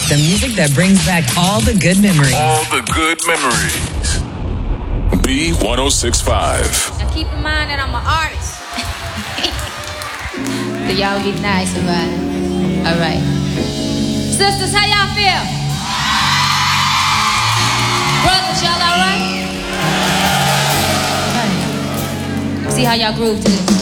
The music that brings back all the good memories. All the good memories. B1065. Now keep in mind that I'm an artist. So y'all be nice about it. All right. Sisters, how y'all feel? Brothers, y'all all right? See how y'all groove to this.